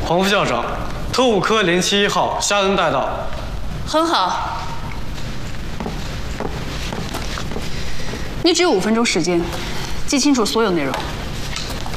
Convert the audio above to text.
黄副校长，特务科071号夏恩带到。 很好。你只有5分钟时间，记清楚所有内容。